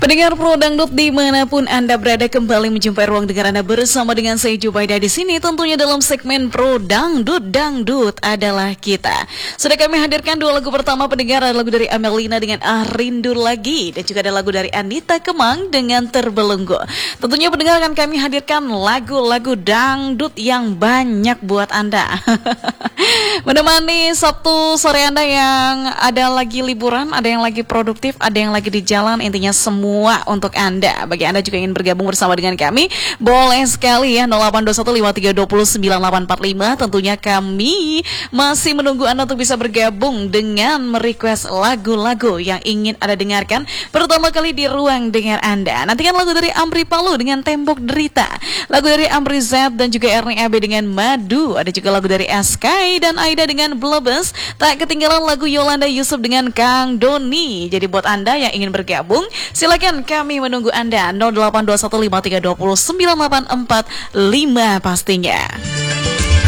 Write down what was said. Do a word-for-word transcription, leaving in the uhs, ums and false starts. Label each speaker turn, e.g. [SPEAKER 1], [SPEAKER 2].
[SPEAKER 1] Pendengar Pro Dangdut dimanapun Anda berada, kembali menjumpai ruang dengar Anda bersama dengan saya Jubaida di sini, tentunya dalam segmen Pro Dangdut. Dangdut adalah kita. Sudah kami hadirkan dua lagu pertama pendengar, ada lagu dari Amelina dengan Ah Rindu Lagi, dan juga ada lagu dari Anita Kemang dengan Terbelenggu. Tentunya pendengar akan kami hadirkan lagu-lagu dangdut yang banyak buat Anda. Menemani Sabtu sore Anda yang ada lagi liburan, ada yang lagi produktif, ada yang lagi di jalan, intinya semua untuk Anda. Bagi Anda juga ingin bergabung bersama dengan kami, boleh sekali ya, nol delapan dua satu lima tiga dua nol sembilan delapan empat lima. Tentunya kami masih menunggu Anda untuk bisa bergabung dengan merequest lagu-lagu yang ingin Anda dengarkan pertama kali di ruang dengar Anda. Nantikan lagu dari Amri Palu dengan Tembok Derita, lagu dari Amri Z dan juga Ernie Abe dengan Madu, ada juga lagu dari Askai dan Aida dengan Blebes. Tak ketinggalan lagu Yolanda Yusuf dengan Kang Doni. Jadi buat Anda yang ingin bergabung, silakan, kami menunggu Anda. Nol delapan dua satu lima tiga dua nol sembilan delapan empat lima pastinya.